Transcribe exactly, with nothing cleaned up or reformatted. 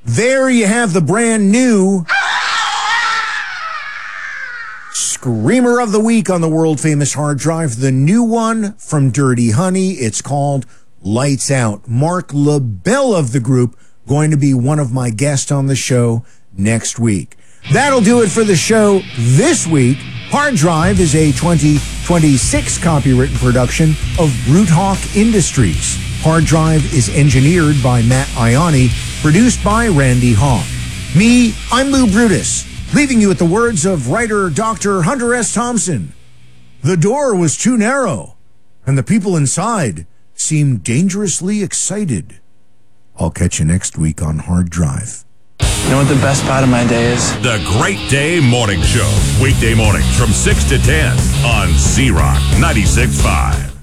There you have the brand new Screamer of the Week on the world-famous hard drive. The new one from Dirty Honey. It's called Lights Out. Mark LaBelle of the group going to be one of my guests on the show next week. That'll do it for the show this week. Hard Drive is a twenty twenty-six copywritten production of Brute Hawk Industries. Hard Drive is engineered by Matt Ioni, produced by Randy Hawk. Me, I'm Lou Brutus, leaving you with the words of writer Doctor Hunter S. Thompson. The door was too narrow, and the people inside seemed dangerously excited. I'll catch you next week on Hard Drive. You know what the best part of my day is? The Great Day Morning Show. Weekday mornings from six to ten on Z-Rock ninety-six point five.